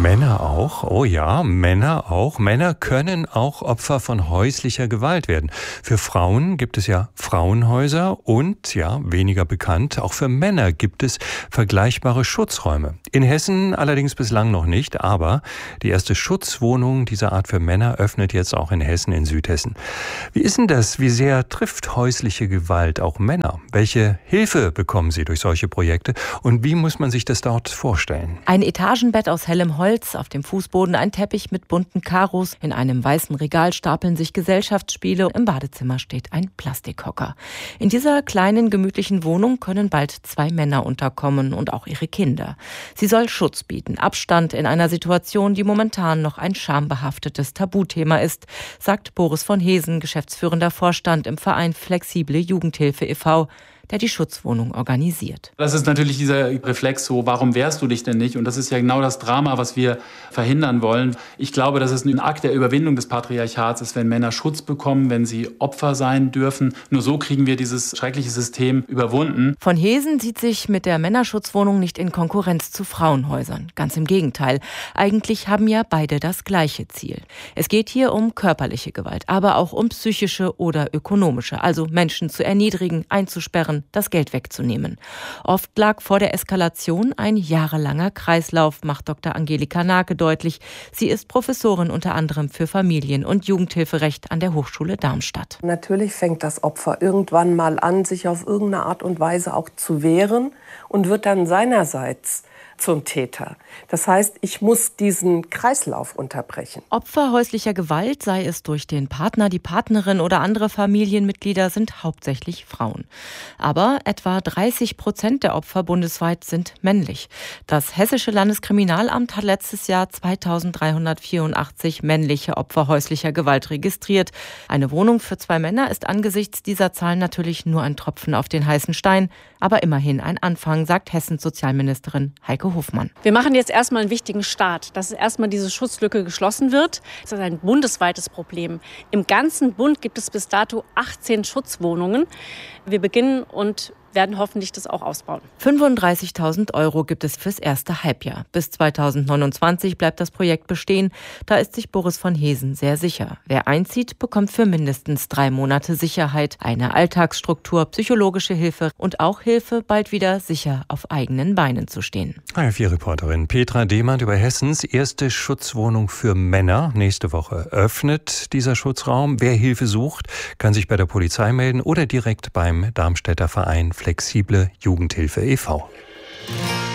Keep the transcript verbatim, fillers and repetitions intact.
Männer auch? Oh ja, Männer auch. Männer können auch Opfer von häuslicher Gewalt werden. Für Frauen gibt es ja Frauenhäuser und, ja, weniger bekannt, auch für Männer gibt es vergleichbare Schutzräume. In Hessen allerdings bislang noch nicht, aber die erste Schutzwohnung dieser Art für Männer öffnet jetzt auch in Hessen, in Südhessen. Wie ist denn das? Wie sehr trifft häusliche Gewalt auch Männer? Welche Hilfe bekommen sie durch solche Projekte? Und wie muss man sich das dort vorstellen? Ein Etagenbett aus hellem Holz, auf dem Fußboden ein Teppich mit bunten Karos, in einem weißen Regal stapeln sich Gesellschaftsspiele, im Badezimmer steht ein Plastikhocker. In dieser kleinen, gemütlichen Wohnung können bald zwei Männer unterkommen und auch ihre Kinder. Sie soll Schutz bieten, Abstand in einer Situation, die momentan noch ein schambehaftetes Tabuthema ist, sagt Boris von Hesen, geschäftsführender Vorstand im Verein Flexible Jugendhilfe e V, der die Schutzwohnung organisiert. Das ist natürlich dieser Reflex so, warum wehrst du dich denn nicht? Und das ist ja genau das Drama, was wir verhindern wollen. Ich glaube, dass es ein Akt der Überwindung des Patriarchats ist, wenn Männer Schutz bekommen, wenn sie Opfer sein dürfen. Nur so kriegen wir dieses schreckliche System überwunden. Von Hesen sieht sich mit der Männerschutzwohnung nicht in Konkurrenz zu Frauenhäusern. Ganz im Gegenteil. Eigentlich haben ja beide das gleiche Ziel. Es geht hier um körperliche Gewalt, aber auch um psychische oder ökonomische, also Menschen zu erniedrigen, einzusperren, das Geld wegzunehmen. Oft lag vor der Eskalation ein jahrelanger Kreislauf, macht Doktor Angelika Nake deutlich. Sie ist Professorin unter anderem für Familien- und Jugendhilferecht an der Hochschule Darmstadt. Natürlich fängt das Opfer irgendwann mal an, sich auf irgendeine Art und Weise auch zu wehren und wird dann seinerseits zum Täter. Das heißt, ich muss diesen Kreislauf unterbrechen. Opfer häuslicher Gewalt, sei es durch den Partner, die Partnerin oder andere Familienmitglieder, sind hauptsächlich Frauen. Aber etwa dreißig Prozent der Opfer bundesweit sind männlich. Das Hessische Landeskriminalamt hat letztes Jahr zweitausenddreihundertvierundachtzig männliche Opfer häuslicher Gewalt registriert. Eine Wohnung für zwei Männer ist angesichts dieser Zahlen natürlich nur ein Tropfen auf den heißen Stein, aber immerhin ein Anfang, sagt Hessens Sozialministerin Heike Hofmann. Wir machen jetzt erstmal einen wichtigen Start, dass erstmal diese Schutzlücke geschlossen wird. Das ist ein bundesweites Problem. Im ganzen Bund gibt es bis dato achtzehn Schutzwohnungen. Wir beginnen und werden hoffentlich das auch ausbauen. fünfunddreißigtausend Euro gibt es fürs erste Halbjahr. Bis zweitausendneunundzwanzig bleibt das Projekt bestehen. Da ist sich Boris von Hesen sehr sicher. Wer einzieht, bekommt für mindestens drei Monate Sicherheit, eine Alltagsstruktur, psychologische Hilfe und auch Hilfe, bald wieder sicher auf eigenen Beinen zu stehen. H F vier-Reporterin Petra Demand über Hessens erste Schutzwohnung für Männer. Nächste Woche öffnet dieser Schutzraum. Wer Hilfe sucht, kann sich bei der Polizei melden oder direkt beim Darmstädter Verein Flexible Jugendhilfe e V